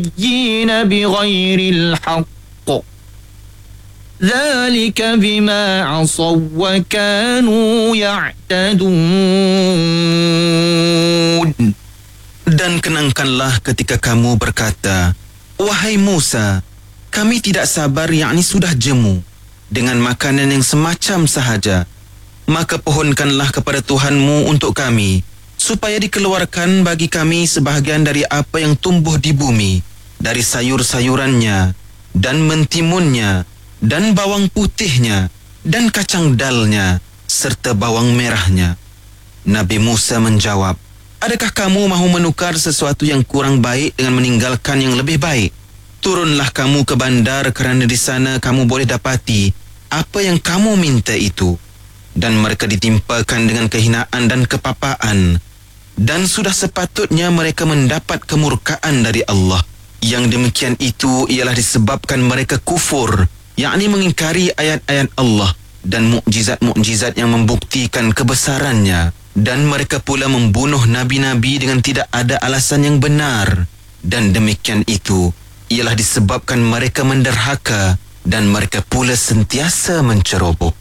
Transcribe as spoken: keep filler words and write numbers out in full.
النبيين بغير الحق ذلك بما عصوا وكانوا يعتدون. Dan kenangkanlah ketika kamu berkata, wahai Musa, kami tidak sabar, yakni sudah jemu dengan makanan yang semacam sahaja. Maka pohonkanlah kepada Tuhanmu untuk kami, supaya dikeluarkan bagi kami sebahagian dari apa yang tumbuh di bumi, dari sayur-sayurannya, dan mentimunnya, dan bawang putihnya, dan kacang dalnya, serta bawang merahnya. Nabi Musa menjawab, adakah kamu mahu menukar sesuatu yang kurang baik dengan meninggalkan yang lebih baik? Turunlah kamu ke bandar, kerana di sana kamu boleh dapati apa yang kamu minta itu. Dan mereka ditimpakan dengan kehinaan dan kepapaan. Dan sudah sepatutnya mereka mendapat kemurkaan dari Allah. Yang demikian itu ialah disebabkan mereka kufur, yakni mengingkari ayat-ayat Allah dan mukjizat-mukjizat yang membuktikan kebesarannya. Dan mereka pula membunuh nabi-nabi dengan tidak ada alasan yang benar. Dan demikian itu ialah disebabkan mereka menderhaka dan mereka pula sentiasa menceroboh.